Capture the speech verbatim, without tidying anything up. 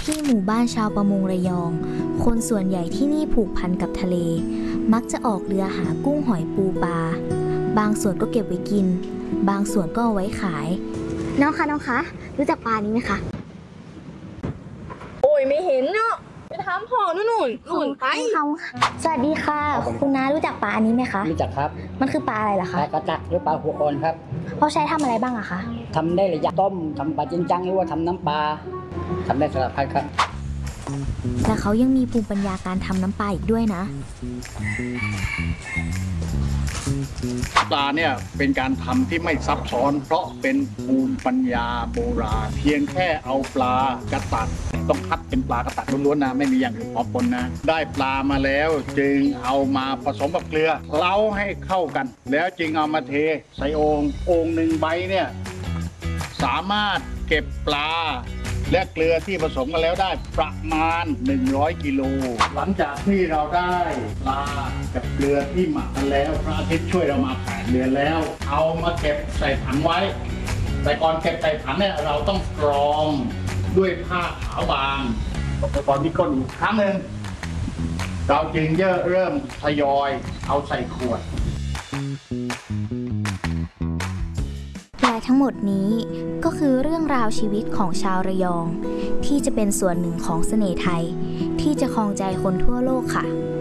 ที่หมู่บ้านชาวประมงระยองคนส่วนใหญ่ที่นี่ผูกพันกับทะเลมักจะออกเรือหากุ้งหอยปูปลาบางส่วนก็เก็บไว้กินบางส่วนก็เอาไว้ขายน้องคะน้องคะรู้จักปลานี้ไหมคะโอ้ยไม่เห็นเนาะไปถามพ่อนู่นนู่นนู่นไปเขาสวัสดีค่ะคุณน้ารู้จักปลาอันนี้ไหมคะรู้จักครับมันคือปลาอะไรล่ะปคะลากระจักหรือปลาหัวอ่อนครับเขาใช้ทำอะไรบ้างอะคะทำได้หลายอย่างต้มทำปลาจิ้นจังหรือว่าทำน้ำปลาทำได้สารพัดครับแต่เขายังมีภูมิปัญญาการทำน้ำปลาอีกด้วยนะปลาเนี่ยเป็นการทำที่ไม่ซับซ้อนเพราะเป็นภูมิปัญญาโบราณเพียงแค่เอาปลากระตักต้องคัดเป็นปลากระตักล้วนๆนะไม่มีอย่างอื่นปะปนนะได้ปลามาแล้วจึงเอามาผสมกับเกลือเคล้าให้เข้ากันแล้วจึงเอามาเทใส่โอ่งโอ่งหนึ่งใบเนี่ยสามารถเก็บปลาและเกลือที่ผสมกันแล้วได้ประมาณหนึ่งร้อยกิโลหลังจากที่เราได้ปลากับเกลือที่หมักกันแล้วพระอาทิตย์ช่วยเรามาแปดเดือนแล้วเอามาเก็บใส่ถังไว้แต่ก่อนเก็บใส่ถังเนี่ยเราต้องกรองด้วยผ้าขาวบางก่อนที่ก้นอีกครั้งหนึ่งเราจึงเริ่มทยอยเอาใส่ขวดและทั้งหมดนี้ก็คือเรื่องราวชีวิตของชาวระยองที่จะเป็นส่วนหนึ่งของเสน่ห์ไทยที่จะครองใจคนทั่วโลกค่ะ